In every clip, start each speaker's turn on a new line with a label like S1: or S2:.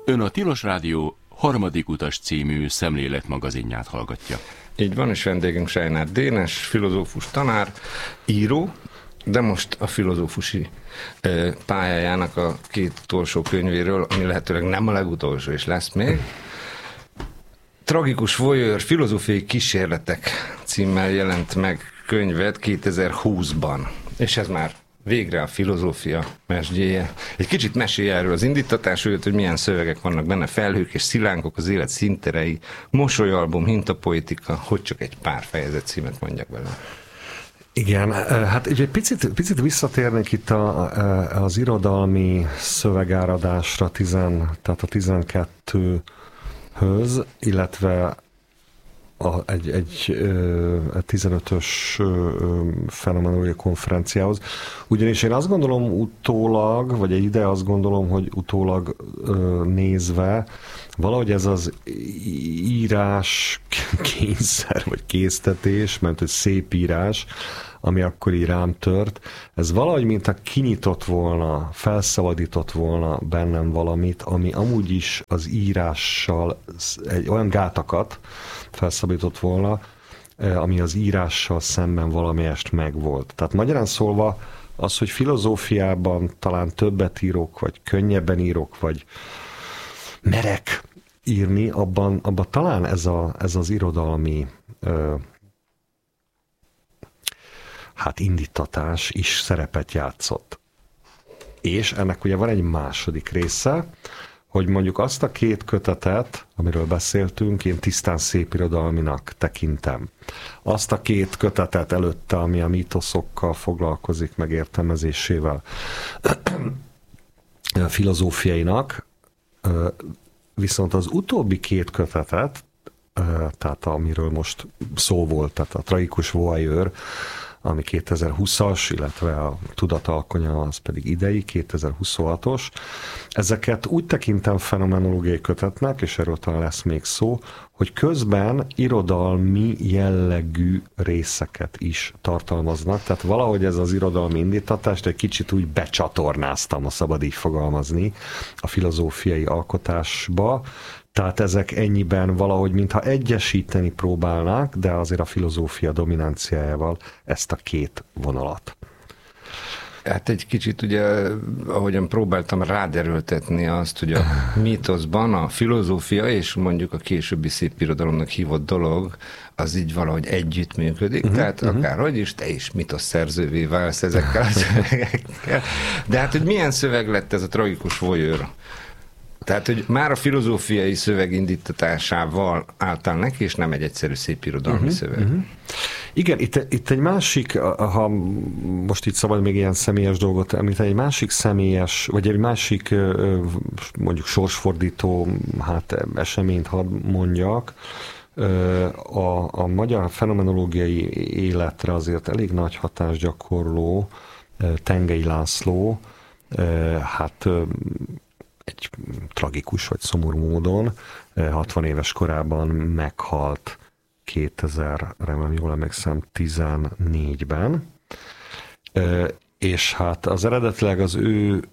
S1: Ön a Tilos Rádió Harmadik utas című szemléletmagazinját hallgatja.
S2: Így van, és vendégünk Steiner Dénes, filozófus tanár, író, de most a filozófusi pályájának a 2 utolsó könyvéről, ami lehetőleg nem a legutolsó, és lesz még. Tragikus voyeur, filozófiai kísérletek címmel jelent meg könyvet 2020-ban. És ez már végre a filozófia mesdjéje. Egy kicsit mesélj erről az indítatásról, hogy milyen szövegek vannak benne, felhők és szilánkok, az élet színterei, mosolyalbum, hintapoetika, hogy csak egy pár fejezet címet mondjak bele.
S3: Igen, hát egy picit visszatérnék itt az irodalmi szövegáradásra, tehát a 12-höz, illetve egy 15-ös fenomenológiai konferenciához. Ugyanis én azt gondolom utólag, vagy egy ide azt gondolom, hogy utólag nézve, valahogy ez az írás kényszer, vagy késztetés, mert egy szép írás, ami akkor így rám tört, ez valahogy mintha kinyitott volna, felszabadított volna bennem valamit, ami amúgy is az írással egy olyan gátakat felszabadított volna, ami az írással szemben valamelyest megvolt. Tehát magyarán szólva az, hogy filozófiában talán többet írok, vagy könnyebben írok, vagy merek írni, abban talán ez az irodalmi indítatás is szerepet játszott. És ennek ugye van egy második része, hogy mondjuk azt a 2 kötetet, amiről beszéltünk, én tisztán szépirodalminak tekintem. Azt a 2 kötetet előtte, ami a mítoszokkal foglalkozik, meg értelmezésével, filozófiainak, viszont az utóbbi 2 kötetet, tehát amiről most szó volt, tehát a tragikus voyeur, ami 2020-as, illetve a tudatalkonya az pedig idei, 2026-os. Ezeket úgy tekintem fenomenológiai kötetnek, és erről talán lesz még szó, hogy közben irodalmi jellegű részeket is tartalmaznak, tehát valahogy ez az irodalmi indítatást egy kicsit úgy becsatornáztam, ha szabad így fogalmazni, a filozófiai alkotásba. Tehát ezek ennyiben valahogy, mintha egyesíteni próbálnák, de azért a filozófia dominanciájával ezt a 2 vonalat.
S2: Hát egy kicsit ugye, ahogyan próbáltam ráderültetni azt, hogy a mítoszban a filozófia és mondjuk a későbbi szépirodalomnak hívott dolog, az így valahogy együttműködik, tehát akárhogy is, te is mítosz szerzővé válsz ezekkel a szövegekkel. De hát, hogy milyen szöveg lett ez a tragikus voyeur? Tehát, hogy már a filozófiai szöveg indítatásával álltál neki, és nem egy egyszerű szépirodalmi szöveg.
S3: Igen, itt egy másik, ha most itt szabad még ilyen személyes dolgot említeni, egy másik személyes, vagy egy másik mondjuk sorsfordító eseményt hadd mondjak, a magyar fenomenológiai életre azért elég nagy hatást gyakorló Tengei László, egy tragikus vagy szomorú módon 60 éves korában meghalt 2000-re, jól emlékszem, 14-ben. És hát az eredetileg az ő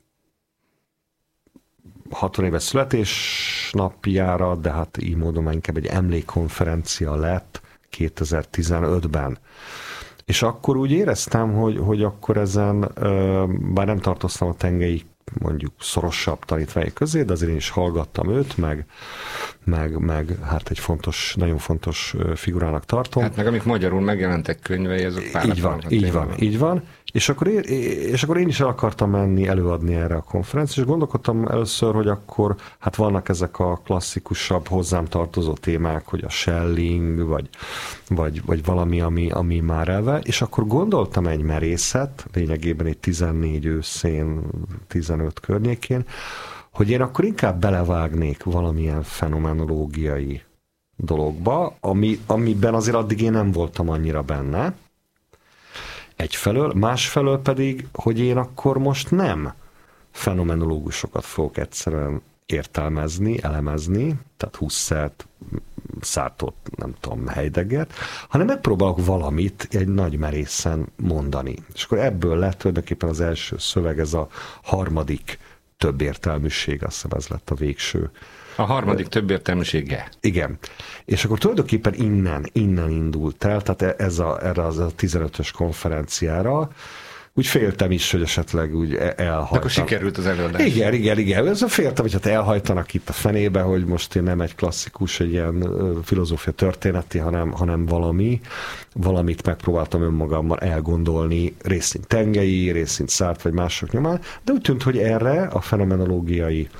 S3: 60 éves születésnapjára, de hát így módon már inkább egy emlékkonferencia lett 2015-ben. És akkor úgy éreztem, hogy akkor ezen, bár nem tartoztam a Tengei mondjuk szorosabb tanítványok közé, de azért én is hallgattam őt, meg hát egy fontos, nagyon fontos figurának tartom.
S2: Hát meg amik magyarul megjelentek könyvei, azok
S3: így van. És akkor én is el akartam menni előadni erre a konferenciára, és gondolkodtam először, hogy akkor hát vannak ezek a klasszikusabb hozzám tartozó témák, hogy a Schelling, vagy valami, ami már elve, és akkor gondoltam egy merészet, lényegében egy 14 őszén, 15 környékén, hogy én akkor inkább belevágnék valamilyen fenomenológiai dologba, amiben azért addig én nem voltam annyira benne, egyfelől, másfelől pedig, hogy én akkor most nem fenomenológusokat fogok egyszerűen értelmezni, elemezni, tehát Husserlt, Sartre, nem tudom, Heideggert, hanem megpróbálok valamit egy nagy merészen mondani. És akkor ebből lett tulajdonképpen az első szöveg, ez a harmadik többértelműség, azt hiszem ez lett a végső.
S2: A harmadik többértelműsége.
S3: Igen. És akkor tulajdonképpen innen indult el, tehát erre az a 15-ös konferenciára, úgy féltem is, hogy esetleg úgy elhajtam.
S2: Akkor sikerült az előadás.
S3: Igen. Ez a féltem, hogy hát elhajtanak itt a fenébe, hogy most én nem egy klasszikus, egy ilyen filozófia történeti, hanem valamit megpróbáltam önmagammal elgondolni, részint Tengei, részint Sartre vagy mások nyomán, de úgy tűnt, hogy erre a fenomenológiai,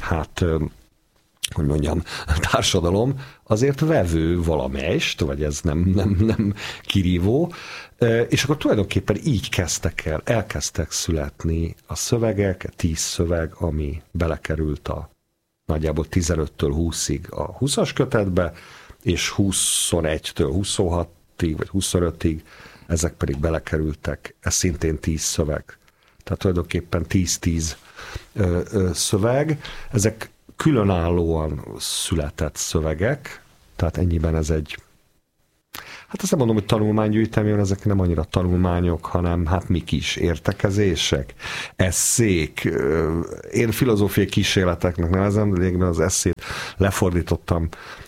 S3: hogy mondjam, társadalom azért vevő valamelyest, vagy ez nem kirívó, és akkor tulajdonképpen így elkezdtek születni a szövegek, 10 szöveg, ami belekerült a nagyjából 15-től 20-ig a 20-as kötetbe, és 21-től 26-ig, vagy 25-ig, ezek pedig belekerültek, ez szintén 10 szöveg. Tehát tulajdonképpen 10-10 szöveg, ezek különállóan született szövegek, tehát ennyiben ez egy, hát azt nem mondom, hogy tanulmánygyűjtemény, ezek nem annyira tanulmányok, hanem hát mik is, értekezések, esszék, én filozófiai kísérleteknek nevezem, de az esszét lefordítottam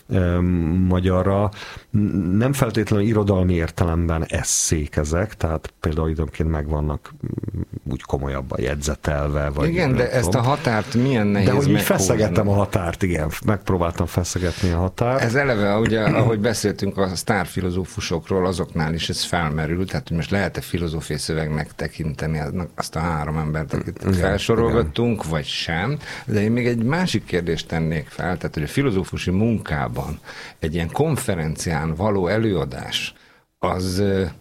S3: magyarra, nem feltétlenül irodalmi értelemben esszék ezek, tehát például időnként megvannak úgy komolyabban jegyzetelve. Vagy
S2: igen, de ezt a határt milyen nehéz
S3: meghúzni. De hogy
S2: feszegettem
S3: a határt, igen, megpróbáltam feszegetni a határt.
S2: Ez eleve, ugye, ahogy beszéltünk a sztárfilozófusokról, azoknál is ez felmerült, tehát hogy most lehet-e filozófiai szövegnek tekinteni azt a 3 embert, akit felsorolgattunk, igen, vagy sem. De én még egy másik kérdést tennék fel, tehát hogy a filozófusi munkában egy ilyen konferencián való előadás, az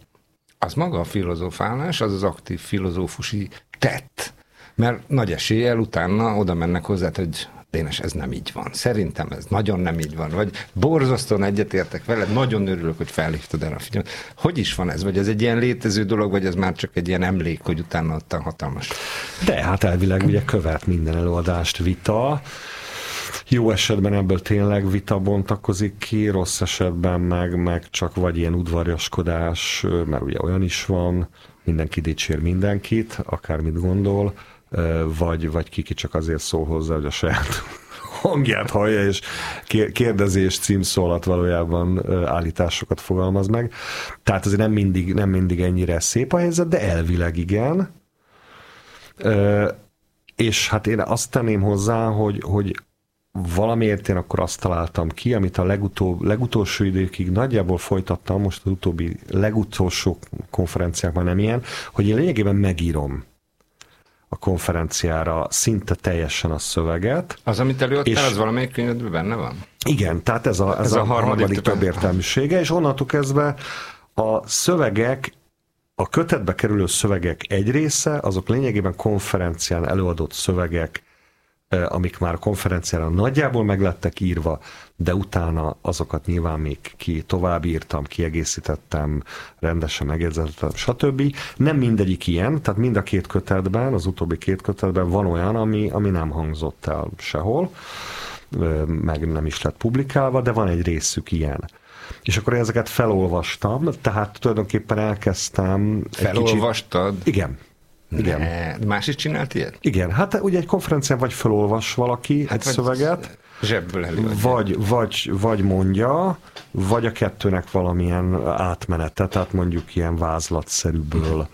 S2: maga a filozofálás, az aktív filozófusi tett. Mert nagy eséllyel utána oda mennek hozzá, hogy Dénes, ez nem így van. Szerintem ez nagyon nem így van. Vagy borzasztóan egyetértek veled, nagyon örülök, hogy felhívtad el a figyelmet. Hogy is van ez? Vagy ez egy ilyen létező dolog, vagy ez már csak egy ilyen emlék, hogy utána ott hatalmas?
S3: De hát elvileg ugye követ minden előadást vita. Jó esetben ebből tényleg vita bontakozik ki, rossz esetben meg csak vagy ilyen udvarjaskodás, mert ugye olyan is van, mindenki dicsér mindenkit, akármit gondol, vagy kiki csak azért szól hozzá, hogy a saját hangját hallja, és kérdezés címszólat valójában állításokat fogalmaz meg. Tehát azért nem mindig ennyire szép a helyzet, de elvileg igen. És hát én azt tenném hozzá, hogy valamiért én akkor azt találtam ki, amit a legutolsó időkig nagyjából folytattam, most az legutolsó konferenciákban nem ilyen, hogy én lényegében megírom a konferenciára szinte teljesen a szöveget.
S2: Az, amit előadtál, az valamelyik könyvedben benne van?
S3: Igen, tehát ez a harmadik többértelműsége, és onnantól kezdve a szövegek, a kötetbe kerülő szövegek egy része, azok lényegében konferencián előadott szövegek, amik már a konferenciára nagyjából meg lettek írva, de utána azokat nyilván még tovább írtam, kiegészítettem, rendesen megjegyzettem, stb. Nem mindegyik ilyen, tehát mind a 2 kötetben, az utóbbi 2 kötetben van olyan, ami nem hangzott el sehol, meg nem is lett publikálva, de van egy részük ilyen. És akkor ezeket felolvastam, tehát tulajdonképpen elkezdtem...
S2: Felolvastad?
S3: Igen. Igen.
S2: Más is csinált ilyet?
S3: Igen, hát ugye egy konferencián vagy felolvas valaki egy szöveget,
S2: zsebből előadja.
S3: Vagy mondja, vagy a kettőnek valamilyen átmenete, tehát mondjuk ilyen vázlatszerűből,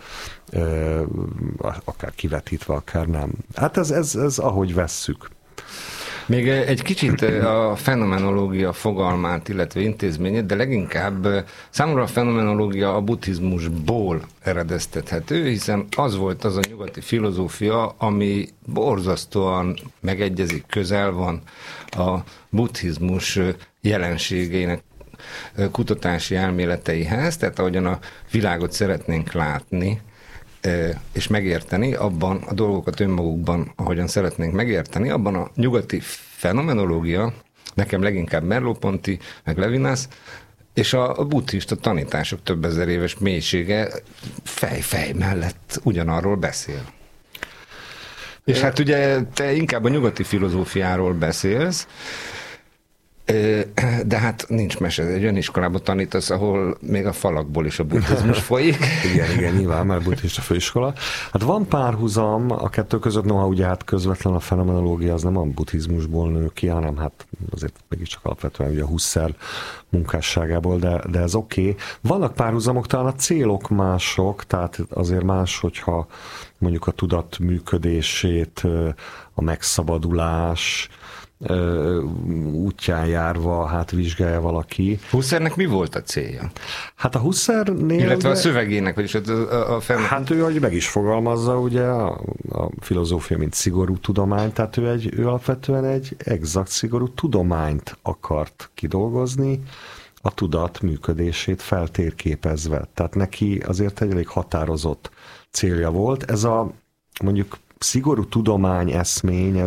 S3: akár kivetítve, akár nem. Hát ez ahogy vesszük.
S2: Még egy kicsit a fenomenológia fogalmát, illetve intézményét, de leginkább számomra a fenomenológia a buddhizmusból eredeztethető, hiszen az volt az a nyugati filozófia, ami borzasztóan megegyezik, közel van a buddhizmus jelenségének kutatási elméleteihez, tehát ahogyan a világot szeretnénk látni, és megérteni, abban a dolgokat önmagukban, ahogyan szeretnénk megérteni, abban a nyugati fenomenológia, nekem leginkább Merleau-Ponty, meg Levinas, és a buddhista tanítások több ezer éves mélysége fej mellett ugyanarról beszél. És hát ugye te inkább a nyugati filozófiáról beszélsz, De hát nincs mese. Egy olyan iskolában tanítasz, ahol még a falakból is a buddhizmus folyik.
S3: Igen, nyilván, mert buddhista főiskola. Hát van párhuzam a kettő között, noha ugye hát közvetlen a fenomenológia az nem a buddhizmusból nő ki, hanem hát azért mégiscsak alapvetően ugye a Husserl munkásságából, de ez oké. Vannak párhuzamok, talán a célok mások, tehát azért más, hogyha mondjuk a tudat működését, a megszabadulás útján járva, hát vizsgálja valaki.
S2: Husserlnek mi volt a célja?
S3: Hát a Husserlnél...
S2: Illetve a szövegének, vagyis
S3: Hát ő, hogy meg is fogalmazza, ugye, a filozófia, mint szigorú tudomány, tehát ő alapvetően egy exakt szigorú tudományt akart kidolgozni, a tudat működését feltérképezve. Tehát neki azért egy elég határozott célja volt. Ez a mondjuk szigorú tudomány eszmény,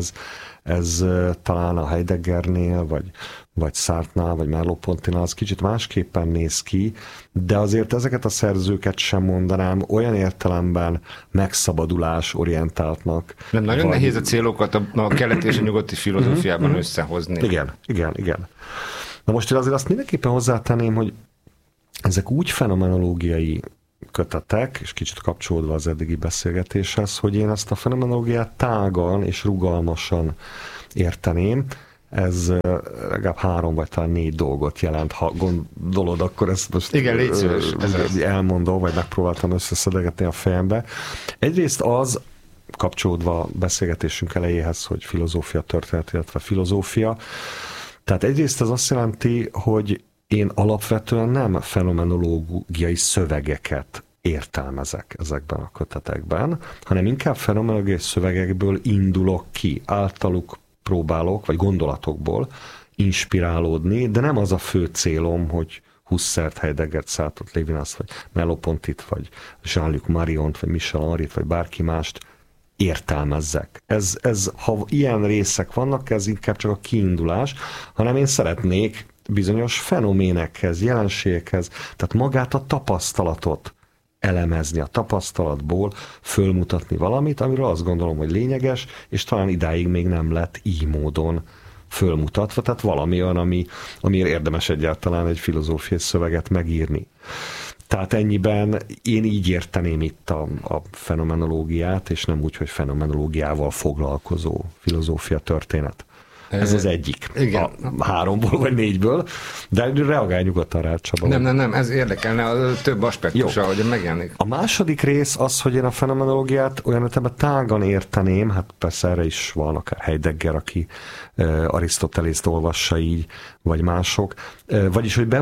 S3: ez talán a Heideggernél, vagy Sartre-nál, vagy Merleau-Pontinál az kicsit másképpen néz ki, de azért ezeket a szerzőket sem mondanám olyan értelemben megszabadulás orientáltnak.
S2: Nem nagyon nehéz a célokat a keleti és a nyugati filozófiában összehozni.
S3: Igen. Na most én azért azt mindenképpen hozzátenném, hogy ezek úgy fenomenológiai kötetek, és kicsit kapcsolódva az eddigi beszélgetéshez, hogy én ezt a fenomenológiát tágan és rugalmasan érteném. Ez legalább 3 vagy talán 4 dolgot jelent. Ha gondolod, akkor ezt most
S2: igen, légy szíves,
S3: elmondom, vagy megpróbáltam összeszedegetni a fejembe. Egyrészt az, kapcsolódva beszélgetésünk elejéhez, hogy filozófia történet, illetve filozófia. Tehát egyrészt ez azt jelenti, hogy én alapvetően nem fenomenológiai szövegeket értelmezek ezekben a kötetekben, hanem inkább fenomenológiai szövegekből indulok ki, általuk próbálok, vagy gondolatokból inspirálódni, de nem az a fő célom, hogy Husserlt, Heideggert, Sartre-t, Lévinaszt, vagy Merleau-Pontit, vagy Jean-Luc Mariont, vagy Michel Henryt, vagy bárki mást értelmezzek. Ez, ha ilyen részek vannak, ez inkább csak a kiindulás, hanem én szeretnék bizonyos fenoménekhez, jelenségekhez, tehát magát a tapasztalatot elemezni, a tapasztalatból fölmutatni valamit, amiről azt gondolom, hogy lényeges, és talán idáig még nem lett így módon fölmutatva, tehát valami olyan, amiért érdemes egyáltalán egy filozófiai szöveget megírni. Tehát ennyiben én így érteném itt a fenomenológiát, és nem úgy, hogy fenomenológiával foglalkozó filozófia történet. Ez az egyik. Igen. A 3-ból vagy 4-ből, de reagálj nyugodtan rá, Csaba.
S2: Nem, ez érdekelne a több aspektusa, hogy megjelenik.
S3: A második rész az, hogy én a fenomenológiát olyan értelemben tágan érteném, hát persze erre is van akár Heidegger, aki Arisztotelészt olvassa így, vagy mások, vagyis, hogy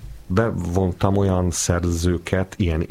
S3: bevontam olyan szerzőket ilyen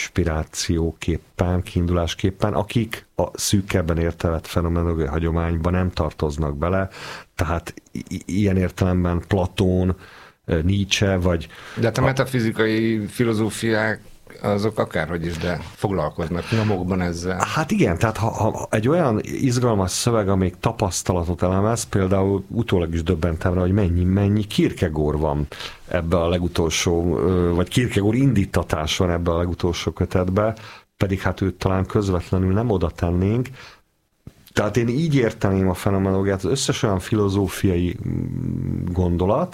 S3: inspirációképpen, kiindulásképpen, akik a szűkebben értelmezett fenomenológiai hagyományban nem tartoznak bele, tehát ilyen értelemben Platón, Nietzsche, vagy...
S2: De hát a metafizikai filozófiák azok akárhogy is, de foglalkoznak nyomokban ezzel.
S3: Hát igen, tehát ha egy olyan izgalmas szöveg, amelyik tapasztalatot elemez, például utólag is döbbentem rá, hogy mennyi Kierkegaard van ebbe a legutolsó, vagy Kierkegaard indítatás van ebbe a legutolsó kötetbe, pedig hát őt talán közvetlenül nem oda tennénk. Tehát én így érteném a fenomenológiát, az összes olyan filozófiai gondolat,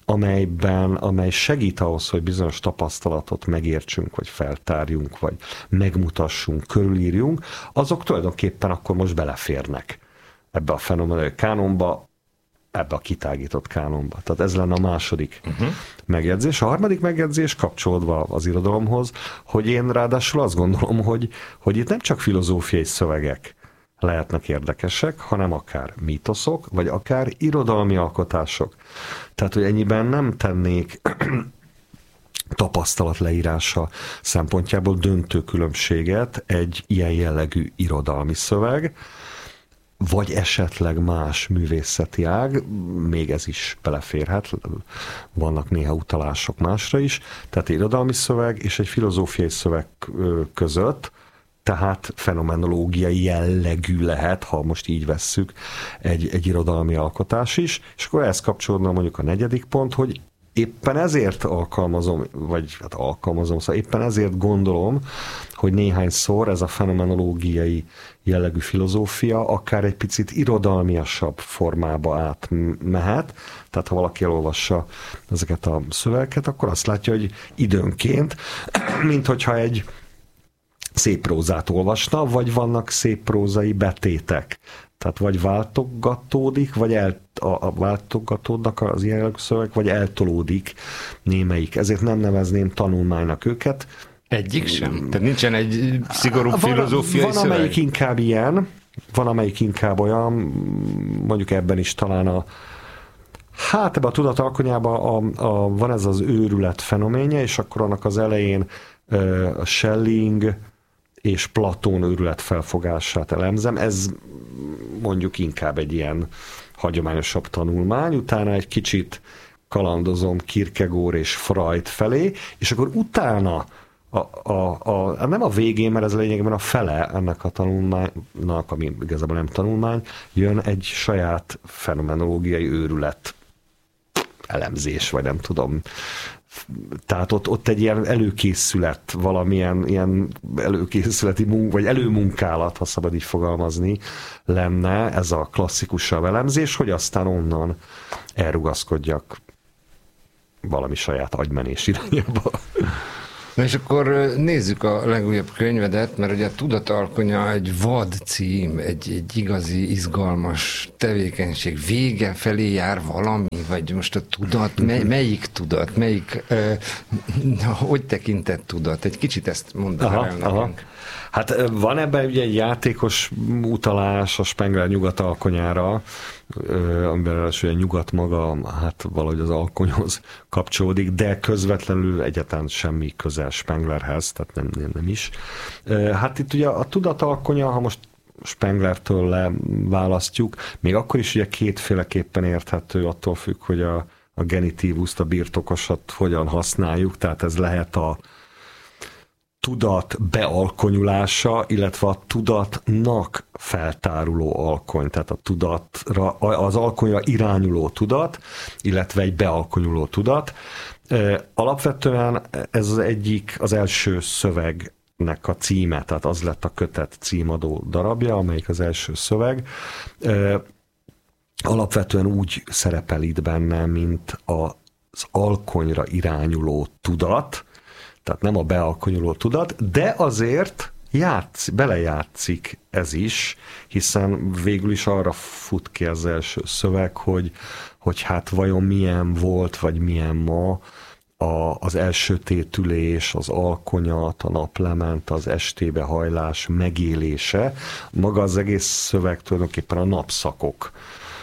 S3: amely segít ahhoz, hogy bizonyos tapasztalatot megértsünk, vagy feltárjunk, vagy megmutassunk, körülírjunk, azok tulajdonképpen akkor most beleférnek ebbe a fenomenológiai kánonba, ebbe a kitágított kánonba. Tehát ez lenne a második megjegyzés. A harmadik megjegyzés kapcsolódva az irodalomhoz, hogy én ráadásul azt gondolom, hogy itt nem csak filozófiai szövegek lehetnek érdekesek, hanem akár mítoszok, vagy akár irodalmi alkotások. Tehát, hogy ennyiben nem tennék tapasztalat leírása szempontjából döntő különbséget egy ilyen jellegű irodalmi szöveg, vagy esetleg más művészeti ág, még ez is beleférhet, vannak néha utalások másra is, tehát egy irodalmi szöveg és egy filozófiai szöveg között, tehát fenomenológiai jellegű lehet, ha most így vesszük, egy irodalmi alkotás is, és akkor ehhez kapcsolódna mondjuk a negyedik pont, hogy éppen ezért szóval éppen ezért gondolom, hogy néhányszor ez a fenomenológiai jellegű filozófia akár egy picit irodalmiasabb formába átmehet. Tehát ha valaki elolvassa ezeket a szövegeket, akkor azt látja, hogy időnként, mint hogyha egy szép prózát olvasna, vagy vannak szép prózai betétek. Tehát vagy váltogatódik, vagy váltogatódnak az ilyen jellegű szöveg, vagy eltolódik némelyik. Ezért nem nevezném tanulmánynak őket.
S2: Egyik sem? Tehát nincsen egy szigorú filozófiai
S3: szöveg? Van, amelyik inkább ilyen, van, amelyik inkább olyan, mondjuk ebben is talán ebben a Tudat alkonyában van ez az őrület fenoménje, és akkor annak az elején a Schelling és Platón őrület felfogását elemzem. Ez mondjuk inkább egy ilyen hagyományosabb tanulmány, utána egy kicsit kalandozom Kierkegaard és Freud felé, és akkor utána nem a végén, mert ez lényegében a fele ennek a tanulmánynak, ami igazából nem tanulmány, jön egy saját fenomenológiai őrület elemzés, vagy nem tudom. Tehát ott egy ilyen előkészület, valamilyen ilyen előkészületi vagy előmunkálat, ha szabad így fogalmazni, lenne ez a klasszikusabb elemzés, hogy aztán onnan elrugaszkodjak valami saját agymenés irányába.
S2: Na és akkor nézzük a legújabb könyvedet, mert ugye a Tudat alkonya egy vad cím, egy igazi, izgalmas tevékenység. Vége felé jár valami, vagy most a tudat, melyik tudat, hogy tekintett tudat? Egy kicsit ezt mondd el nekünk.
S3: Hát van ebben ugye egy játékos utalás a Spengler Nyugat alkonyára, amiben ugye nyugat maga hát valahogy az alkonyhoz kapcsolódik, de közvetlenül egyáltalán semmi közel Spenglerhez, tehát nem is. Hát itt ugye a Tudat alkonya, ha most Spenglertől leválasztjuk, még akkor is ugye kétféleképpen érthető, attól függ, hogy a genitívuszt, a birtokosat hogyan használjuk, tehát ez lehet a tudat bealkonyulása, illetve a tudatnak feltáruló alkony, tehát a tudatra, az alkonyra irányuló tudat, illetve egy bealkonyuló tudat. Alapvetően ez az első szövegnek a címe, tehát az lett a kötet címadó darabja, amelyik az első szöveg. Alapvetően úgy szerepel itt benne, mint az alkonyra irányuló tudat, tehát nem a bealkonyuló tudat, de azért belejátszik ez is, hiszen végül is arra fut ki az első szöveg, hogy hát vajon milyen volt, vagy milyen ma az elsötétülés, az alkonyat, a naplement, az estébe hajlás megélése. Maga az egész szöveg tulajdonképpen a napszakoknak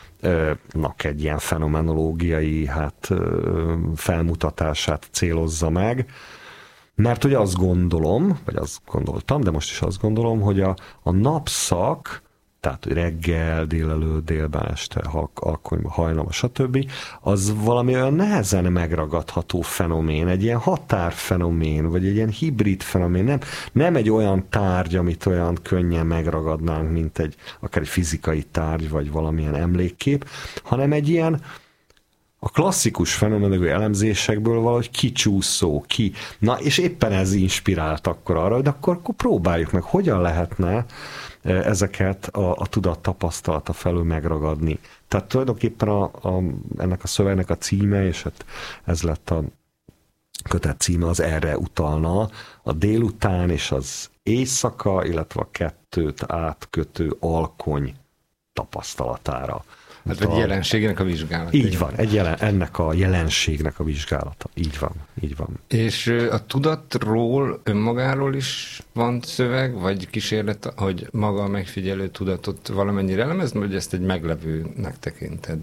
S3: egy ilyen fenomenológiai felmutatását célozza meg. Mert ugye azt gondolom, vagy azt gondoltam, de most is azt gondolom, hogy a napszak, tehát reggel, délelőtt, délben, este, alkonyban, hajnalban, stb., az valami olyan nehezen megragadható fenomén, egy ilyen határfenomén, vagy egy ilyen hibrid fenomén, nem egy olyan tárgy, amit olyan könnyen megragadnánk, mint akár egy fizikai tárgy, vagy valamilyen emlékkép, hanem egy ilyen a klasszikus fenomenológiai elemzésekből valahogy kicsúszó, Na, és éppen ez inspirált akkor arra, hogy akkor próbáljuk meg, hogyan lehetne ezeket a tudat tapasztalata felől megragadni. Tehát tulajdonképpen ennek a szövegnek a címe, és hát ez lett a kötet címe, az erre utalna, a délután és az éjszaka, illetve a kettőt átkötő alkony tapasztalatára.
S2: Hát egy jelenségnek a vizsgálata.
S3: Így van, ennek a jelenségnek a vizsgálata. Így van.
S2: És a tudatról, önmagáról is van szöveg, vagy kísérlet, hogy maga a megfigyelő tudatot valamennyire elemezni, vagy ezt egy meglevőnek tekinted?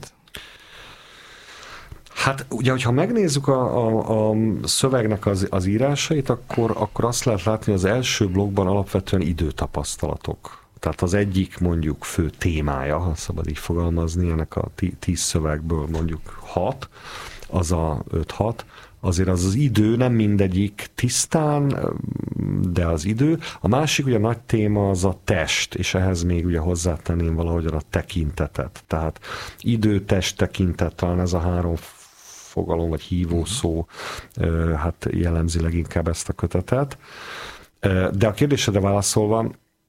S3: Hát ugye, hogyha megnézzük a szövegnek az írásait, akkor azt lehet látni, hogy az első blokkban alapvetően időtapasztalatok. Tehát az egyik mondjuk fő témája, ha szabad így fogalmazni, ennek a 10 szövegből mondjuk 6, az a 5-6, azért az idő, nem mindegyik tisztán, de az idő. A másik ugye nagy téma az a test, és ehhez még ugye hozzátenném valahogyan a tekintetet. Tehát idő, test, tekintet, talán ez a 3 fogalom, vagy hívószó hát jellemzi leginkább ezt a kötetet. De a kérdésedre válaszolva,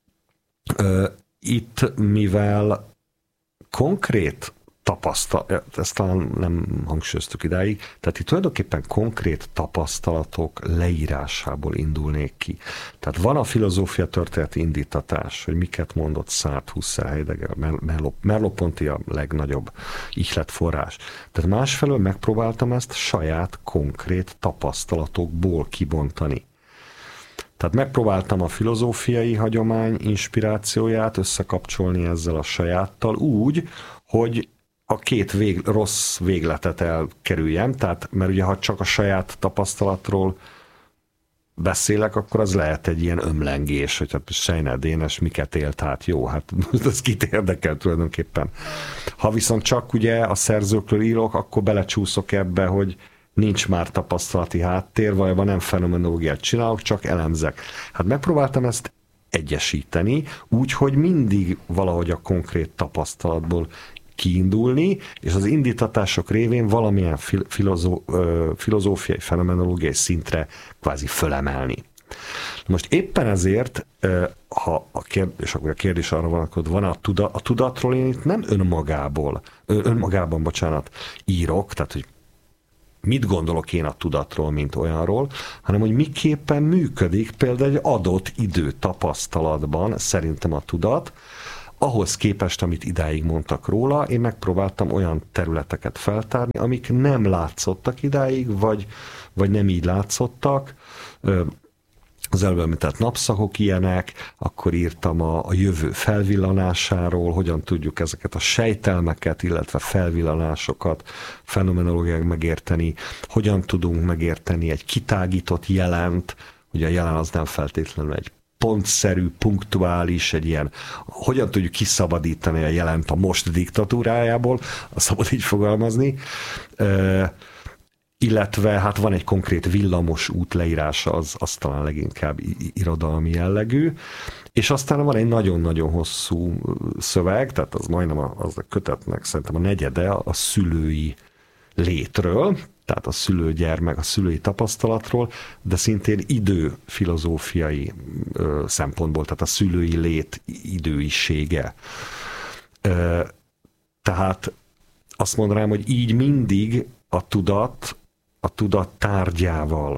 S3: itt mivel konkrét tapasztalat, ezt talán nem hangsúlyoztuk idáig, tehát itt tulajdonképpen konkrét tapasztalatok leírásából indulnék ki. Tehát van a filozófia történeti indítatás, hogy miket mondott Sartre, Husserl, Heidegger, Merleau-Ponty a legnagyobb ihletforrás. Tehát másfelől megpróbáltam ezt saját konkrét tapasztalatokból kibontani. Tehát megpróbáltam a filozófiai hagyomány inspirációját összekapcsolni ezzel a sajáttal úgy, hogy a két rossz végletet elkerüljem, tehát, mert ugye ha csak a saját tapasztalatról beszélek, akkor az lehet egy ilyen ömlengés, hogy hát Steiner Dénes miket élt, hát jó, hát ez kit érdekel tulajdonképpen. Ha viszont csak ugye a szerzőkről írok, akkor belecsúszok ebbe, hogy nincs már tapasztalati háttér, vagy nem fenomenológiát csinálok, csak elemzek. Hát megpróbáltam ezt egyesíteni, úgy, hogy mindig valahogy a konkrét tapasztalatból kiindulni, és az indítatások révén valamilyen filozófiai, fenomenológiai szintre kvázi fölemelni. Most éppen ezért, és akkor a kérdés arra vonatkozik, van a tudatról, én itt nem önmagában írok, tehát hogy mit gondolok én a tudatról, mint olyanról, hanem hogy miképpen működik például egy adott idő tapasztalatban szerintem a tudat, ahhoz képest, amit idáig mondtak róla, én megpróbáltam olyan területeket feltárni, amik nem látszottak idáig, vagy nem így látszottak. Az előbb említett napszakok ilyenek, akkor írtam a jövő felvillanásáról, hogyan tudjuk ezeket a sejtelmeket, illetve felvillanásokat fenomenológiailag megérteni, hogyan tudunk megérteni egy kitágított jelent, ugye a jelen az nem feltétlenül egy pontszerű, punktuális, egy ilyen, hogyan tudjuk kiszabadítani a jelent a most diktatúrájából, azt szabad így fogalmazni, illetve hát van egy konkrét villamos út leírása, az talán leginkább irodalmi jellegű, és aztán van egy nagyon-nagyon hosszú szöveg, tehát az majdnem az a kötetnek szerintem a negyede a szülői létről, tehát a szülő-gyermek, a szülői tapasztalatról, de szintén időfilozófiai szempontból, tehát a szülői lét időisége. Tehát azt mondanám, hogy így mindig a tudat tárgyával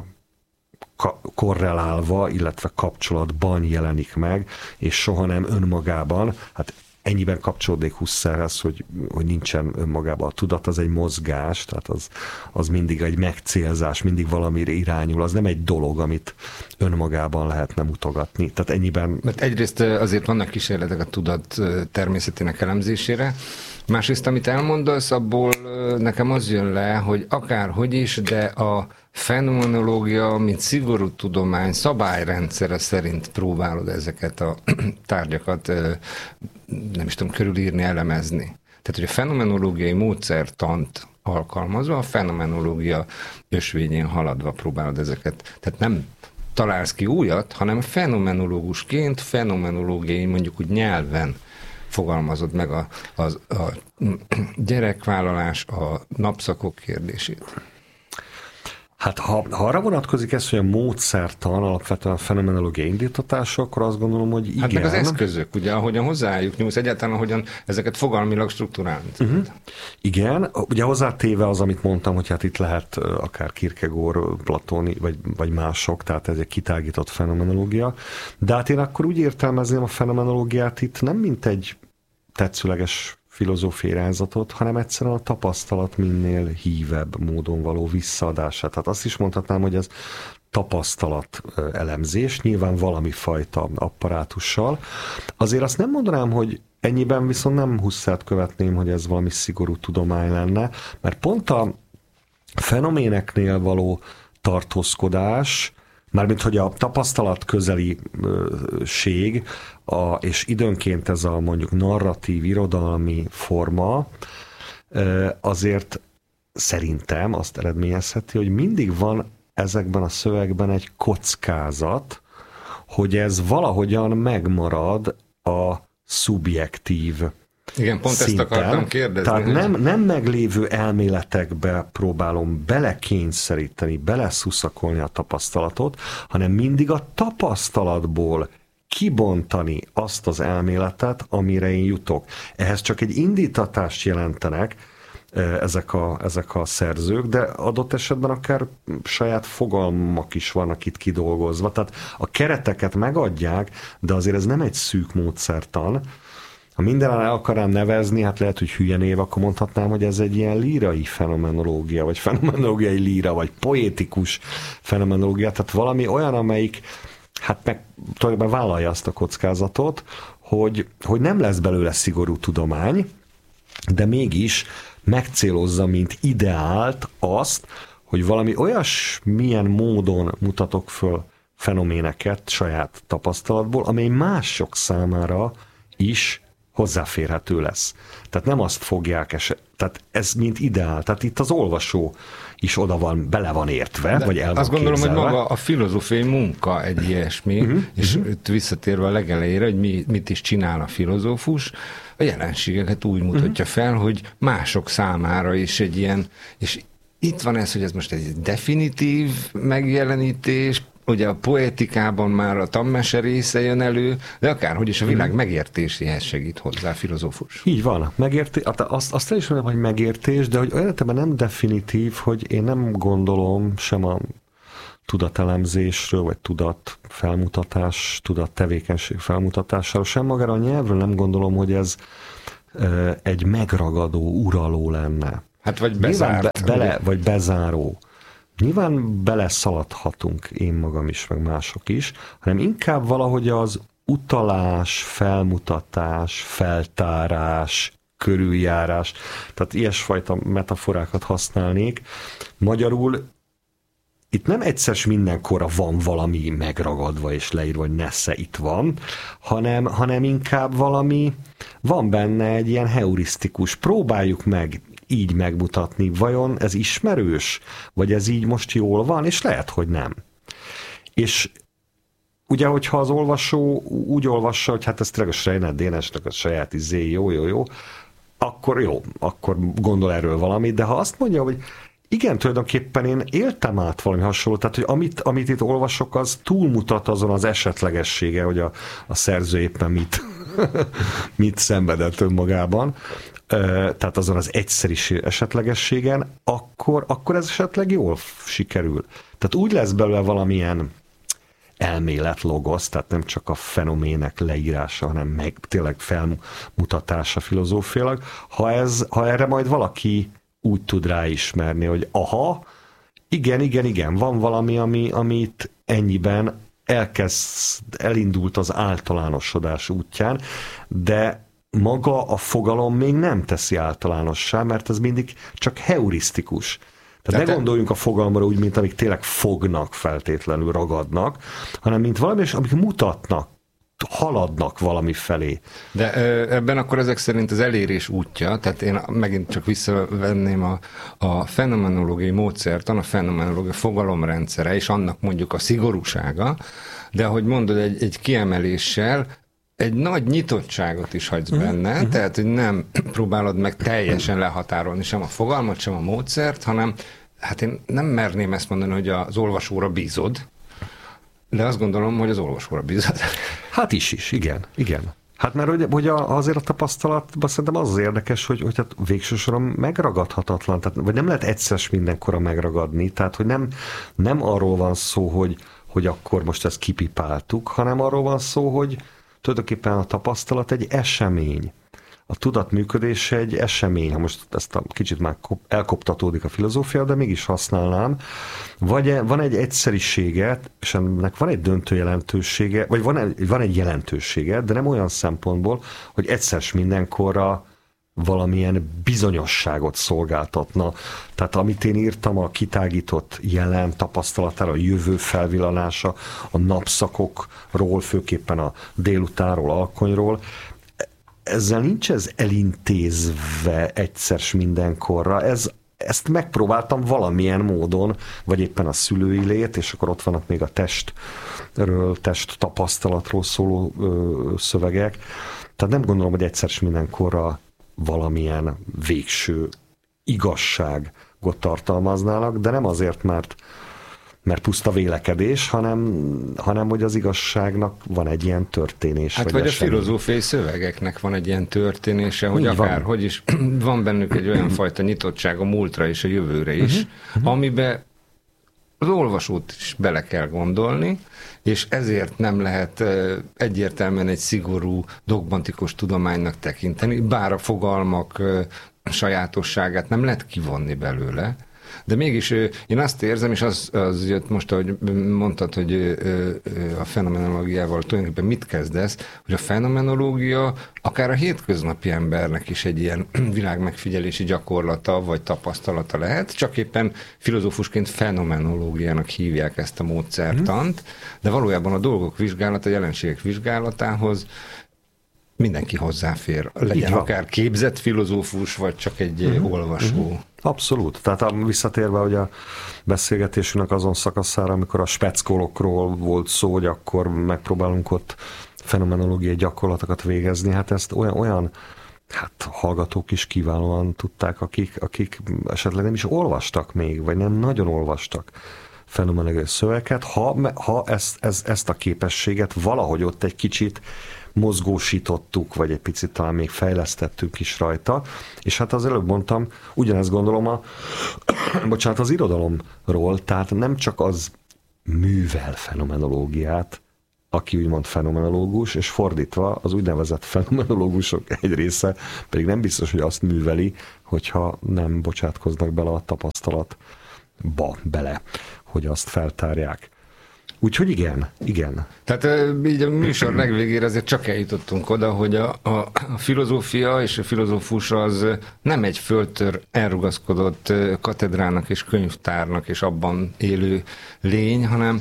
S3: korrelálva, illetve kapcsolatban jelenik meg, és soha nem önmagában. Hát ennyiben kapcsolódik Husserlhez, hogy nincsen önmagában a tudat, az egy mozgás, tehát az mindig egy megcélzás, mindig valamire irányul, az nem egy dolog, amit önmagában lehetne mutogatni. Tehát ennyiben...
S2: Mert egyrészt azért vannak kísérletek a tudat természetének elemzésére, másrészt, amit elmondasz, abból nekem az jön le, hogy akárhogy is, de a fenomenológia, mint szigorú tudomány szabályrendszere szerint próbálod ezeket a tárgyakat, nem is tudom, körülírni, elemezni. Tehát, hogy a fenomenológiai módszertant alkalmazva, a fenomenológia ösvényén haladva próbálod ezeket. Tehát nem találsz ki újat, hanem fenomenológusként, fenomenológiai, mondjuk úgy nyelven fogalmazod meg a gyerekvállalás, a napszakok kérdését.
S3: Hát ha arra vonatkozik ez, hogy a módszertan alapvetően a fenomenológiai indítatások, akkor azt gondolom, hogy igen.
S2: Hát meg az eszközök, ugye, ahogyan hozzájuk nyúlsz, egyáltalán ahogyan ezeket fogalmilag strukturálni.
S3: Igen, ugye hozzátéve az, amit mondtam, hogy hát itt lehet akár Kierkegaard, Platón, vagy mások, tehát ez egy kitágított fenomenológia, de hát én akkor úgy értelmezném a fenomenológiát itt nem mint egy tetszőleges filozófiai irányzatot, hanem egyszerűen a tapasztalat minél hívebb módon való visszaadását. Tehát azt is mondhatnám, hogy ez tapasztalat elemzés, nyilván valami fajta apparátussal. Azért azt nem mondanám, hogy ennyiben viszont nem Husserlt követném, hogy ez valami szigorú tudomány lenne, mert pont a fenoméneknél való tartózkodás, mármint hogy a tapasztalat közeliség, és időnként ez a mondjuk narratív, irodalmi forma azért szerintem azt eredményezheti, hogy mindig van ezekben a szövegben egy kockázat, hogy ez valahogyan megmarad a szubjektív
S2: Igen, pont
S3: szinten.
S2: ezt akartam kérdezni.
S3: Tehát nem meglévő elméletekbe próbálom belekényszeríteni, beleszuszakolni a tapasztalatot, hanem mindig a tapasztalatból kibontani azt az elméletet, amire én jutok. Ehhez csak egy indítatást jelentenek ezek a szerzők, de adott esetben akár saját fogalmak is vannak itt kidolgozva. Tehát a kereteket megadják, de azért ez nem egy szűk módszertan. Ha mindenre el akarnám nevezni, hát lehet, hogy hülye név, akkor mondhatnám, hogy ez egy ilyen lírai fenomenológia, vagy fenomenológiai líra, vagy poétikus fenomenológia, tehát valami olyan, amelyik hát meg tulajdonképpen vállalja azt a kockázatot, hogy nem lesz belőle szigorú tudomány, de mégis megcélozza, mint ideált azt, hogy valami olyasmilyen módon mutatok föl fenoméneket saját tapasztalatból, amely mások számára is hozzáférhető lesz. Tehát nem azt fogják, tehát ez mint ideál. Tehát itt az olvasó is bele van értve, vagy el van
S2: azt gondolom,
S3: képzelve.
S2: hogy maga a filozófiai munka egy ilyesmi, és visszatérve a legelejére, hogy mit is csinál a filozófus, a jelenségeket úgy mutatja fel, hogy mások számára is egy ilyen, és itt van ez, hogy ez most egy definitív megjelenítés, ugye a poetikában már a tanmese része jön elő, de akárhogy is a világ megértéséhez segít hozzá a filozófus.
S3: Így van, azt el is mondom, hogy megértés, de hogy olyan értelemben nem definitív, hogy én nem gondolom sem a tudatelemzésről, vagy tudatfelmutatás, tudattevékenység felmutatásáról, sem magára a nyelvről nem gondolom, hogy ez egy megragadó, uraló lenne.
S2: Hát vagy bezárt.
S3: Vagy bezáró. Nyilván beleszaladhatunk én magam is, meg mások is, hanem inkább valahogy az utalás, felmutatás, feltárás, körüljárás, tehát ilyesfajta metaforákat használnék. Magyarul itt nem egyszer mindenkorra van valami megragadva és leírva, hogy nesze itt van, hanem inkább valami, van benne egy ilyen heurisztikus, próbáljuk meg így megmutatni, vajon ez ismerős, vagy ez így most jól van, és lehet, hogy nem. És ugye, hogyha az olvasó úgy olvassa, hogy hát ez tényleg a Schreiner Dénesnek a saját jó, akkor gondol erről valamit, de ha azt mondja, hogy igen, tulajdonképpen én éltem át valami hasonló, tehát hogy amit itt olvasok, az túlmutat azon az esetlegessége, hogy a szerző éppen mit szenvedett önmagában, tehát azon az egyszeri esetlegességen, akkor ez esetleg jól sikerül. Tehát úgy lesz belőle valamilyen elmélet, logosz, tehát nem csak a fenomének leírása, hanem tényleg felmutatása filozófiailag, ha erre majd valaki úgy tud ráismerni, hogy aha, igen, van valami, amit ennyiben elindult az általánosodás útján, de maga a fogalom még nem teszi általánossá, mert ez mindig csak heurisztikus. Tehát ne gondoljunk a fogalomra úgy, mint amik tényleg fognak feltétlenül, ragadnak, hanem mint valami, amik mutatnak, haladnak valami felé.
S2: De ebben akkor ezek szerint az elérés útja, tehát én megint csak visszavenném a fenomenológiai módszertan, a fenomenológia fogalomrendszere, és annak mondjuk a szigorúsága, de ahogy mondod, egy kiemeléssel egy nagy nyitottságot is hagysz benne, tehát hogy nem próbálod meg teljesen lehatárolni sem a fogalmat, sem a módszert, hanem hát én nem merném ezt mondani, hogy az olvasóra bízod, de azt gondolom, hogy az olvasóra bízod.
S3: Hát is, igen. Hát mert hogy azért a tapasztalatban szerintem az érdekes, hogy hát végső soron megragadhatatlan, tehát, vagy nem lehet egyszer mindenkorra megragadni, tehát hogy nem arról van szó, hogy akkor most ezt kipipáltuk, hanem arról van szó, hogy tulajdonképpen a tapasztalat egy esemény. A tudat működése egy esemény. Ha most ezt a kicsit már elkoptatódik a filozófia, de mégis használnám. Vagy van egy egyszerisége, és ennek van egy döntő jelentősége, vagy van egy jelentősége, de nem olyan szempontból, hogy egyszer mindenkorra valamilyen bizonyosságot szolgáltatna. Tehát amit én írtam, a kitágított jelen tapasztalatára, a jövő felvillanása, a napszakokról, főképpen a délutánról, alkonyról, ezzel nincs ez elintézve egyszer mindenkorra. Ezt megpróbáltam valamilyen módon, vagy éppen a szülői lét, és akkor ott vannak még a test tapasztalatról szóló szövegek. Tehát nem gondolom, hogy egyszer s mindenkorra valamilyen végső igazságot tartalmaznának, de nem azért, mert puszta vélekedés, hanem hogy az igazságnak van egy ilyen történés.
S2: Hát vagy a filozófiai szövegeknek van egy ilyen történése, hogy akárhogy is van bennük egy olyan fajta nyitottság a múltra és a jövőre is, amiben az olvasót is bele kell gondolni, és ezért nem lehet egyértelműen egy szigorú, dogmatikus tudománynak tekinteni, bár a fogalmak sajátosságát nem lehet kivonni belőle, de mégis én azt érzem, és az jött most, ahogy mondtad, hogy a fenomenológiával tulajdonképpen mit kezdesz, hogy a fenomenológia akár a hétköznapi embernek is egy ilyen világmegfigyelési gyakorlata vagy tapasztalata lehet, csak éppen filozófusként fenomenológiának hívják ezt a módszertant, de valójában a dolgok vizsgálata, a jelenségek vizsgálatához mindenki hozzáfér, legyen akár képzett filozófus, vagy csak egy olvasó.
S3: Abszolút. Tehát visszatérve hogy a beszélgetésünknek azon szakaszára, amikor a speckólokról volt szó, hogy akkor megpróbálunk ott fenomenológiai gyakorlatokat végezni, hát ezt olyan hallgatók is kiválóan tudták, akik esetleg nem is olvastak még, vagy nem nagyon olvastak fenomenológiai szövegeket, ha ezt a képességet valahogy ott egy kicsit mozgósítottuk, vagy egy picit talán még fejlesztettük is rajta, és hát az előbb mondtam, ugyanezt gondolom az irodalomról, tehát nem csak az művel fenomenológiát, aki úgymond fenomenológus, és fordítva az úgynevezett fenomenológusok egy része pedig nem biztos, hogy azt műveli, hogyha nem bocsátkoznak bele a tapasztalatba bele, hogy azt feltárják. Úgyhogy igen.
S2: Tehát így a műsor legvégére azért csak eljutottunk oda, hogy a filozófia és a filozófus az nem egy földtör elrugaszkodott katedrának és könyvtárnak és abban élő lény, hanem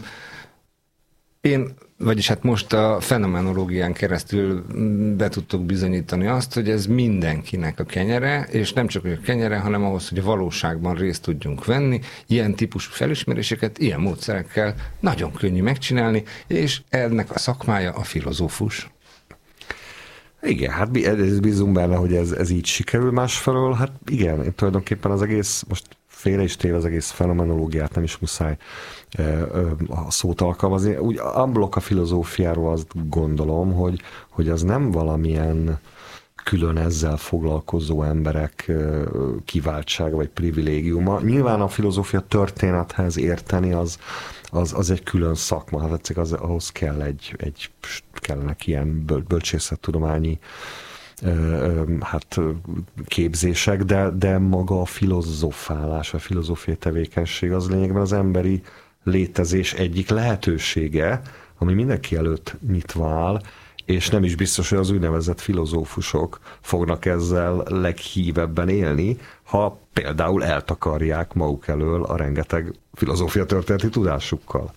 S2: vagyis hát most a fenomenológián keresztül be tudtuk bizonyítani azt, hogy ez mindenkinek a kenyere, és nem csak a kenyere, hanem ahhoz, hogy a valóságban részt tudjunk venni, ilyen típusú felismeréseket, ilyen módszerekkel nagyon könnyű megcsinálni, és ennek a szakmája a filozófus.
S3: Igen, hát bízunk benne, hogy ez így sikerül másfelől. Hát igen, én tulajdonképpen az egész, most félre is téve az egész fenomenológiát, nem is muszáj a szót alkalmazni. Úgy unblock a filozófiáról azt gondolom, hogy az nem valamilyen külön ezzel foglalkozó emberek kiváltsága vagy privilégiuma. Nyilván a filozófia történethez érteni az egy külön szakma, hát tetszik, ahhoz kellenek ilyen bölcsészettudományi képzések, de maga a filozofálás, a filozófiai tevékenység az lényegben az emberi létezés egyik lehetősége, ami mindenki előtt nyitva áll, és nem is biztos, hogy az úgynevezett filozófusok fognak ezzel leghívebben élni, ha például eltakarják maguk elől a rengeteg filozófia történeti tudásukkal.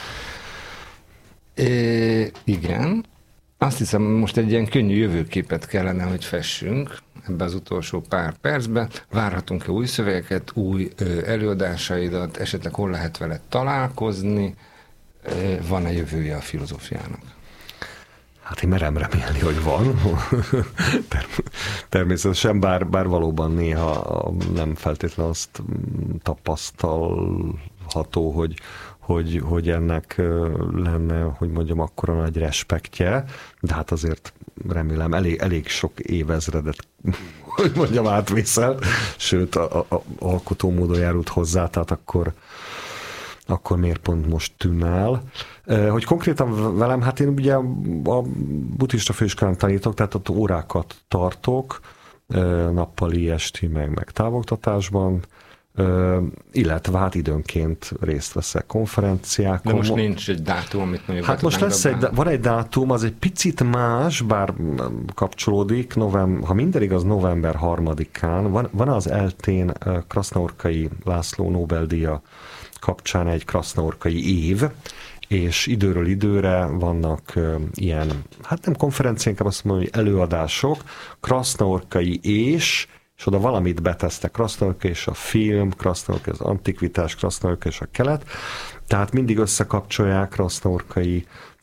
S2: Igen. Azt hiszem, most egy ilyen könnyű jövőképet kellene, hogy fessünk ebbe az utolsó pár percben. Várhatunk-e új szövegeket, új előadásaidat, esetleg hol lehet veled találkozni? Van-e jövője a filozófiának?
S3: Hát én merem remélni, hogy van. Természetesen, bár valóban néha nem feltétlenül azt tapasztalható, hogy ennek lenne, hogy mondjam, akkora nagy respektje, de hát azért remélem elég sok évezredet, hogy mondjam, átvészelt, sőt, a alkotómódon járult hozzá, tehát akkor miért pont most tűnne el. Hogy konkrétan velem, hát én ugye a buddhista főiskolán tanítok, tehát ott órákat tartok, nappali, esti, meg távoktatásban, illetve időnként részt veszek konferenciákon.
S2: De most nincs egy dátum, amit mondjuk...
S3: Hát most van egy dátum, az egy picit más, bár kapcsolódik, ha minden igaz, november 3-án van az ELTE-n Krasznaorkai László Nobel-díja kapcsán egy krasznaorkai év, és időről időre vannak ilyen, hát nem konferenciák, inkább azt mondom, hogy előadások, krasznaorkai és oda valamit betesztek, Krasznaorka és a film, Krasznaorka az antikvitás, Krasznaorka és a kelet, tehát mindig összekapcsolják krasznaorkai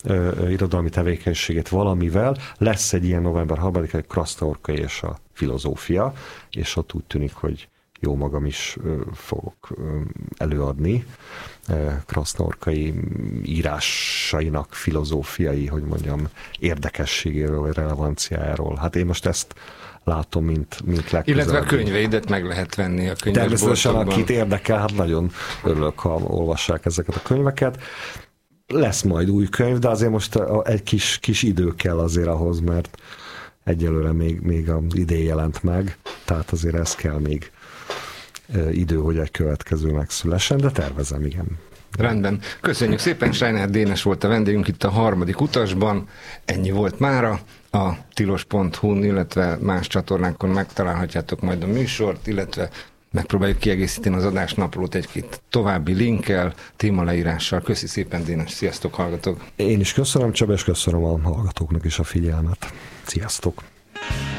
S3: irodalmi tevékenységét valamivel. Lesz egy ilyen november 3-án, Krasztaorkai és a filozófia, és ott úgy tűnik, hogy jó magam is fogok előadni Krasztaorkai írásainak filozófiai, hogy mondjam, érdekességéről, vagy relevanciájáról. Hát én most ezt látom, mint legközelebb.
S2: Illetve a könyveidet meg lehet venni a könyvesboltokban.
S3: Természetesen, akit érdekel, hát nagyon örülök, ha olvassák ezeket a könyveket. Lesz majd új könyv, de azért most egy kis idő kell azért ahhoz, mert egyelőre még az idén jelent meg, tehát azért ez kell még idő, hogy egy következő megszülessen, de tervezem, igen.
S2: Rendben. Köszönjük szépen, Steiner Dénes volt a vendégünk itt a harmadik utasban. Ennyi volt mára. A tilos.hu-n, illetve más csatornákon megtalálhatjátok majd a műsort, illetve megpróbáljuk kiegészíteni az adásnaplót egy-két további linkkel, témaleírással. Köszi szépen, Dénes. Sziasztok, hallgatók!
S3: Én is köszönöm, Csaba, és köszönöm a hallgatóknak is a figyelmet. Sziasztok!